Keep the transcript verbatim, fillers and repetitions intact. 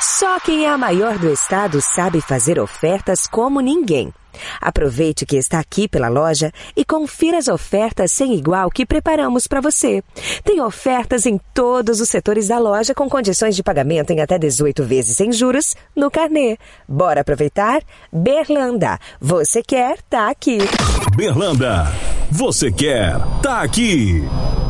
Só quem é a maior do estado sabe fazer ofertas como ninguém. Aproveite que está aqui pela loja e confira as ofertas sem igual que preparamos para você. Tem ofertas em todos os setores da loja com condições de pagamento em até dezoito vezes sem juros no carnê. Bora aproveitar? Berlanda, você quer, tá aqui. Berlanda, você quer, tá aqui.